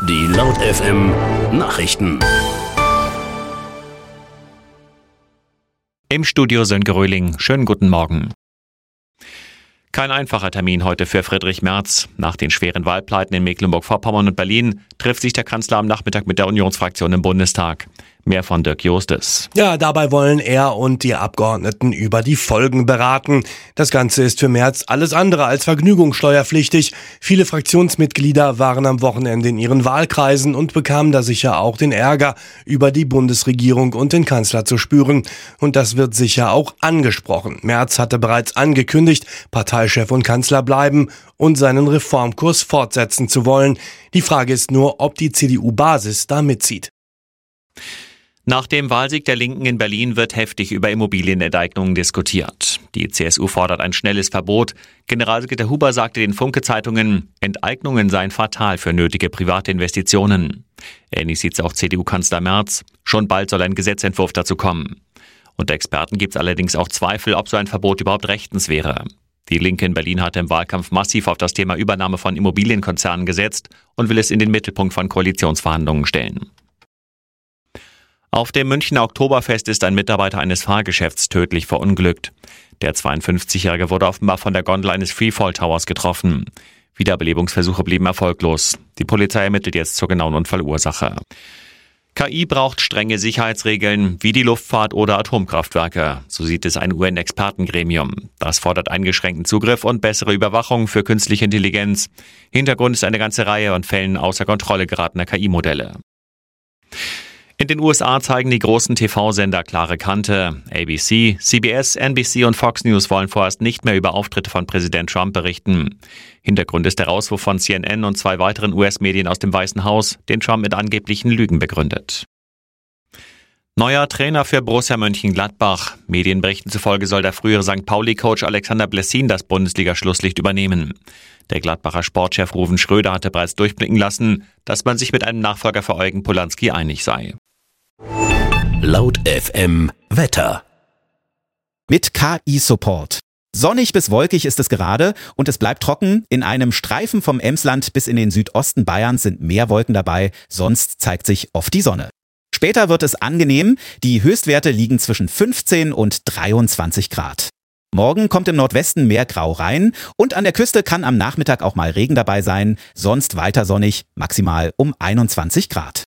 Die Laut FM Nachrichten. Im Studio Sönke Röhling. Schönen guten Morgen. Kein einfacher Termin heute für Friedrich Merz. Nach den schweren Wahlpleiten in Mecklenburg-Vorpommern und Berlin trifft sich der Kanzler am Nachmittag mit der Unionsfraktion im Bundestag. Mehr von Dirk Jostes. Ja, dabei wollen er und die Abgeordneten über die Folgen beraten. Das Ganze ist für Merz alles andere als vergnügungssteuerpflichtig. Viele Fraktionsmitglieder waren am Wochenende in ihren Wahlkreisen und bekamen da sicher auch den Ärger, über die Bundesregierung und den Kanzler zu spüren. Und das wird sicher auch angesprochen. Merz hatte bereits angekündigt, Parteichef und Kanzler bleiben und seinen Reformkurs fortsetzen zu wollen. Die Frage ist nur, ob die CDU-Basis da mitzieht. Nach dem Wahlsieg der Linken in Berlin wird heftig über Immobilienenteignungen diskutiert. Die CSU fordert ein schnelles Verbot. Generalsekretär Huber sagte den Funke-Zeitungen, Enteignungen seien fatal für nötige private Investitionen. Ähnlich sieht es auch CDU-Kanzler Merz. Schon bald soll ein Gesetzentwurf dazu kommen. Unter Experten gibt es allerdings auch Zweifel, ob so ein Verbot überhaupt rechtens wäre. Die Linke in Berlin hatte im Wahlkampf massiv auf das Thema Übernahme von Immobilienkonzernen gesetzt und will es in den Mittelpunkt von Koalitionsverhandlungen stellen. Auf dem Münchner Oktoberfest ist ein Mitarbeiter eines Fahrgeschäfts tödlich verunglückt. Der 52-Jährige wurde offenbar von der Gondel eines Freefall Towers getroffen. Wiederbelebungsversuche blieben erfolglos. Die Polizei ermittelt jetzt zur genauen Unfallursache. KI braucht strenge Sicherheitsregeln wie die Luftfahrt oder Atomkraftwerke. So sieht es ein UN-Expertengremium. Das fordert eingeschränkten Zugriff und bessere Überwachung für künstliche Intelligenz. Hintergrund ist eine ganze Reihe von Fällen außer Kontrolle geratener KI-Modelle. In den USA zeigen die großen TV-Sender klare Kante. ABC, CBS, NBC und Fox News wollen vorerst nicht mehr über Auftritte von Präsident Trump berichten. Hintergrund ist der Rauswurf von CNN und 2 weiteren US-Medien aus dem Weißen Haus, den Trump mit angeblichen Lügen begründet. Neuer Trainer für Borussia Mönchengladbach. Medienberichten zufolge soll der frühere St. Pauli-Coach Alexander Blessin das Bundesliga-Schlusslicht übernehmen. Der Gladbacher Sportchef Ruven Schröder hatte bereits durchblicken lassen, dass man sich mit einem Nachfolger für Eugen Polanski einig sei. Laut FM Wetter. Mit KI-Support. Sonnig bis wolkig ist es gerade und es bleibt trocken. In einem Streifen vom Emsland bis in den Südosten Bayerns sind mehr Wolken dabei, sonst zeigt sich oft die Sonne. Später wird es angenehm, die Höchstwerte liegen zwischen 15 und 23 Grad. Morgen kommt im Nordwesten mehr Grau rein und an der Küste kann am Nachmittag auch mal Regen dabei sein, sonst weiter sonnig, maximal um 21 Grad.